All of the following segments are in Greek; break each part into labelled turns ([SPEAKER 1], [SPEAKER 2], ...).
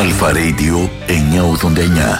[SPEAKER 1] Αλφα Radio 989.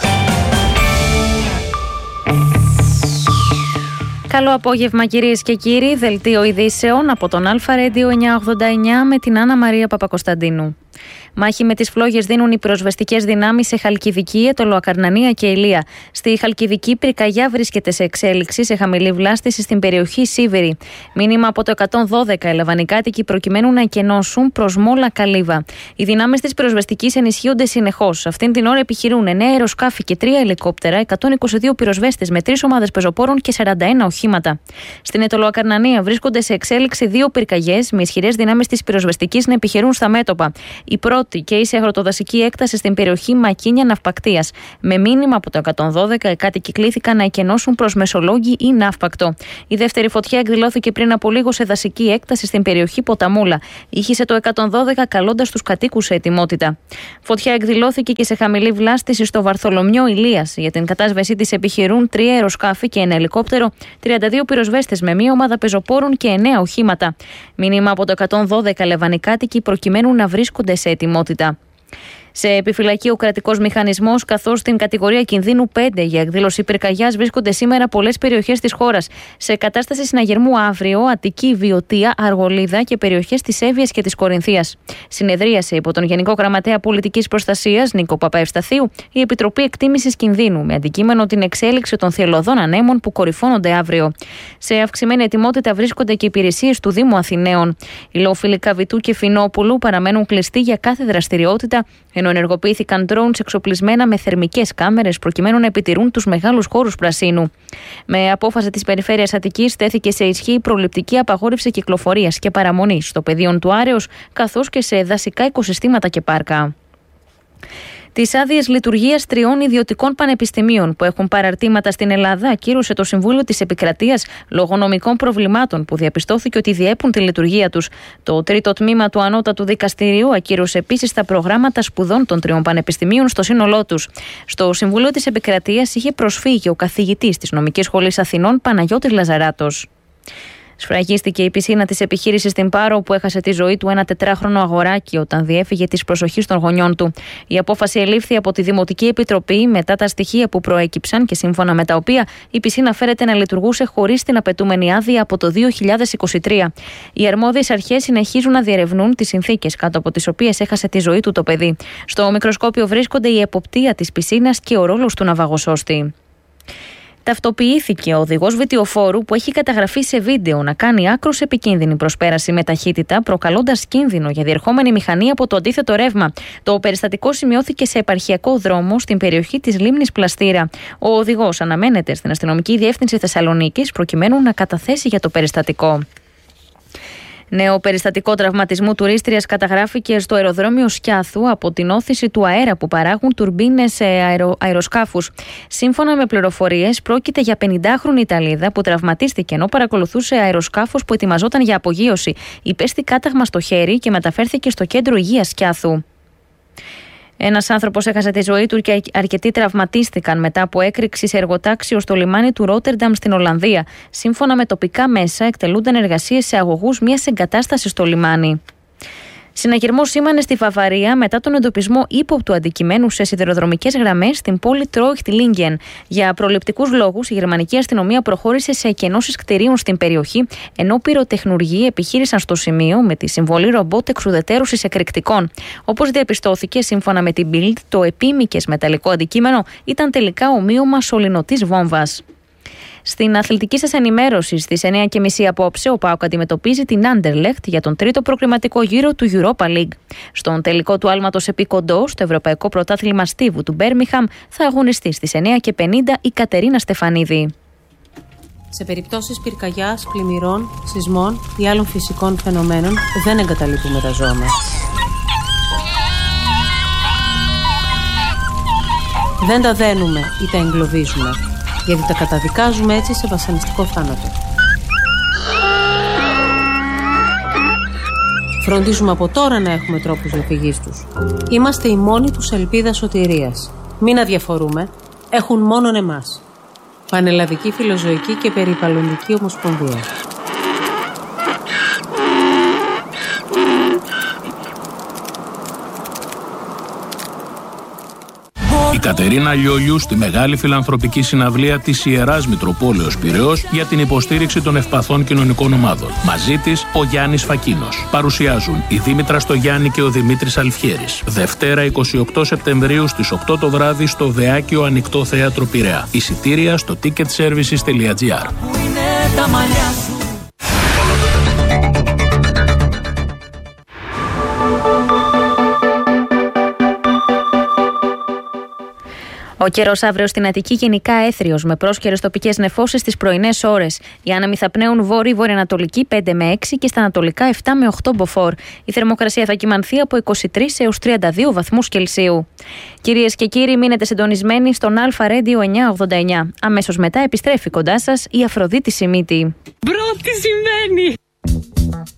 [SPEAKER 2] Καλό απόγευμα κυρίες και κύριοι, δελτίο ειδήσεων από τον Αλφα Radio 989 με την Άννα Μαρία Παπακοσταντίνου. Μάχη με τις φλόγες δίνουν οι πυροσβεστικές δυνάμεις σε Χαλκιδική, Αιτωλοακαρνανία και Ηλία. Στη Χαλκιδική, πυρκαγιά βρίσκεται σε εξέλιξη σε χαμηλή βλάστηση στην περιοχή Σίβηρη. Μήνυμα από το 112 έλαβαν οι κάτοικοι προκειμένου να εκενώσουν προς Μόλα Καλύβα. Οι δυνάμεις της πυροσβεστικής ενισχύονται συνεχώς. Αυτήν την ώρα επιχειρούν 9 αεροσκάφη και 3 ελικόπτερα, 122 πυροσβέστες με 3 ομάδες πεζοπόρων και 41 οχήματα. Στην Αιτωλοακαρνανία βρίσκονται σε εξέλιξη 2 πυρκαγιές με ισχυρές δυνάμεις της πυροσβεστικής να επιχειρούν στα μέτωπα. Η πρώτη και σε αγροτοδασική έκταση στην περιοχή Μακίνια Ναυπακτίας. Με μήνυμα από το 112, οι κάτοικοι κλήθηκαν να εκενώσουν προς Μεσολόγγι ή Ναύπακτο. Η δεύτερη φωτιά εκδηλώθηκε πριν από λίγο σε δασική έκταση στην περιοχή Ποταμούλα. Ήχησε το 112, καλώντας τους κατοίκους σε ετοιμότητα. Φωτιά εκδηλώθηκε και σε χαμηλή βλάστηση στο Βαρθολομιό Ηλίας. Για την κατάσβεσή της επιχειρούν 3 αεροσκάφη και 1 ελικόπτερο, 32 πυροσβέστες με 1 ομάδα πεζοπόρων και 9 οχήματα. Μήνυμα από το 112 λεβαν οι κάτοικοι προκειμένου να βρίσκονται σε ετοιμότητα. Σε επιφυλακή ο κρατικός μηχανισμός, καθώς στην κατηγορία κινδύνου 5 για εκδήλωση πυρκαγιάς βρίσκονται σήμερα πολλές περιοχές της χώρας. Σε κατάσταση συναγερμού αύριο, Αττική, Βιωτία, Αργολίδα και περιοχές της Εύβοιας και της Κορινθίας. Συνεδρίασε υπό τον Γενικό Γραμματέα Πολιτικής Προστασίας, Νίκο Παπαευσταθίου, η Επιτροπή Εκτίμησης Κινδύνου, με αντικείμενο την εξέλιξη των θυελλωδών ανέμων που κορυφώνονται αύριο. Σε αυξημένη ετοιμότητα βρίσκονται και υπηρεσίες του Δήμου Αθηναίων. Οι λόφιλοι Καβιτού και Φινόπουλου παραμένουν κλειστοί για κάθε δραστηριότητα, ενώ ενεργοποιήθηκαν drones εξοπλισμένα με θερμικές κάμερες προκειμένου να επιτηρούν τους μεγάλους χώρους πρασίνου. Με απόφαση της Περιφέρειας Αττικής τέθηκε σε ισχύ προληπτική απαγόρευση κυκλοφορίας και παραμονής στο πεδίο του Άρεως, καθώς και σε δασικά οικοσυστήματα και πάρκα. Τις άδειες λειτουργίας 3 ιδιωτικών πανεπιστημίων που έχουν παραρτήματα στην Ελλάδα ακύρωσε το Συμβούλιο της Επικρατείας λόγω νομικών προβλημάτων που διαπιστώθηκε ότι διέπουν τη λειτουργία τους. Το τρίτο τμήμα του Ανώτατου Δικαστηρίου ακύρωσε επίσης τα προγράμματα σπουδών των 3 πανεπιστημίων στο σύνολό τους. Στο Συμβούλιο της Επικρατείας είχε προσφύγει ο καθηγητής της Νομικής Σχολής Αθηνών Παναγιώτης Λαζαράτος. Σφραγίστηκε η πισίνα της επιχείρησης στην Πάρο που έχασε τη ζωή του ένα 4χρονο αγοράκι όταν διέφυγε της προσοχής των γονιών του. Η απόφαση ελήφθη από τη Δημοτική Επιτροπή μετά τα στοιχεία που προέκυψαν και σύμφωνα με τα οποία η πισίνα φέρεται να λειτουργούσε χωρίς την απαιτούμενη άδεια από το 2023. Οι αρμόδιες αρχές συνεχίζουν να διερευνούν τις συνθήκες κάτω από τις οποίες έχασε τη ζωή του το παιδί. Στο μικροσκόπιο βρίσκονται η εποπτεία της πισίνας και ο ρόλος του ναυαγοσώστη. Ταυτοποιήθηκε ο οδηγός βιτιοφόρου που έχει καταγραφεί σε βίντεο να κάνει άκρως επικίνδυνη προσπέραση με ταχύτητα, προκαλώντας κίνδυνο για διερχόμενη μηχανή από το αντίθετο ρεύμα. Το περιστατικό σημειώθηκε σε επαρχιακό δρόμο στην περιοχή της λίμνης Πλαστήρα. Ο οδηγός αναμένεται στην Αστυνομική Διεύθυνση Θεσσαλονίκης προκειμένου να καταθέσει για το περιστατικό. Νέο περιστατικό τραυματισμού τουρίστριας καταγράφηκε στο αεροδρόμιο Σκιάθου από την όθηση του αέρα που παράγουν τουρμπίνες σε αεροσκάφους. Σύμφωνα με πληροφορίες, πρόκειται για 50χρονη Ιταλίδα που τραυματίστηκε ενώ παρακολουθούσε αεροσκάφος που ετοιμαζόταν για απογείωση. Υπέστη κάταγμα στο χέρι και μεταφέρθηκε στο κέντρο υγείας Σκιάθου. Ένας άνθρωπος έχασε τη ζωή του και αρκετοί τραυματίστηκαν μετά από έκρηξη σε εργοτάξιο στο λιμάνι του Ρότερνταμ στην Ολλανδία. Σύμφωνα με τοπικά μέσα, εκτελούνταν εργασίες σε αγωγούς μιας εγκατάστασης στο λιμάνι. Συναγερμός σήμανε στη Βαβαρία μετά τον εντοπισμό ύποπτου αντικειμένου σε σιδηροδρομικές γραμμές στην πόλη Τρόιχτ-Λίνγκεν. Για προληπτικούς λόγους, η γερμανική αστυνομία προχώρησε σε εκενώσεις κτηρίων στην περιοχή, ενώ πυροτεχνουργοί επιχείρησαν στο σημείο με τη συμβολή ρομπότ εξουδετέρωσης εκρηκτικών. Όπως διαπιστώθηκε, σύμφωνα με την Bild, το επίμικες μεταλλικό αντικείμενο ήταν τελικά ομοίωμα σωληνωτής βόμβας. Στην αθλητική σας ενημέρωση στις 9.30 απόψε, ο ΠΑΟΚ αντιμετωπίζει την Άντερλεχτ για τον τρίτο προκριματικό γύρο του Europa League. Στον τελικό του άλματος επί κοντό, στο Ευρωπαϊκό Πρωτάθλημα Στίβου του Μπέρμιχαμ, θα αγωνιστεί στις 9.50 η Κατερίνα Στεφανίδη.
[SPEAKER 3] Σε περιπτώσεις πυρκαγιάς, πλημμυρών, σεισμών ή άλλων φυσικών φαινομένων, δεν εγκαταλείπουμε τα ζώα μας. Δεν τα δένουμε ή τα εγκλωβίζουμε, γιατί τα καταδικάζουμε έτσι σε βασανιστικό θάνατο. Φροντίζουμε από τώρα να έχουμε τρόπους διαφυγής τους. Είμαστε η μόνη τους ελπίδα σωτηρίας. Μην αδιαφορούμε, έχουν μόνον εμάς. Πανελλαδική Φιλοζωική και Περιβαλλοντική Ομοσπονδία.
[SPEAKER 4] Η Κατερίνα Λιόλιου στη μεγάλη φιλανθρωπική συναυλία της Ιεράς Μητροπόλεως Πειραιώς για την υποστήριξη των ευπαθών κοινωνικών ομάδων. Μαζί της ο Γιάννης Φακίνος. Παρουσιάζουν η Δήμητρα Στογιάννη και ο Δημήτρης Αλφιέρης. Δευτέρα 28 Σεπτεμβρίου στις 8 το βράδυ στο Δεάκιο Ανοιχτό Θέατρο Πειραιά. Εισιτήρια στο ticketservices.gr.
[SPEAKER 2] Ο καιρός αύριο στην Αττική γενικά έθριος με πρόσκαιρες τοπικές νεφώσεις στις πρωινές ώρες. Οι άνεμοι θα πνέουν βόρειο-βορειοανατολική 5 με 6 και στα ανατολικά 7 με 8 μποφόρ. Η θερμοκρασία θα κυμανθεί από 23 έως 32 βαθμούς Κελσίου. Κυρίες και κύριοι, μείνετε συντονισμένοι στον Αλφα Radio 989. Αμέσως μετά επιστρέφει κοντά σας η Αφροδίτη Σιμίτη.
[SPEAKER 5] Μπρο, τι συμβαίνει!